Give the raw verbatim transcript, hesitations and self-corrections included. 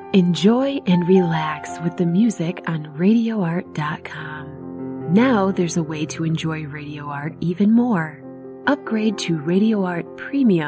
Enjoy and relax with the music on radio art dot com. Now there's a way to enjoy Radio Art even more. Upgrade to Radio Art Premium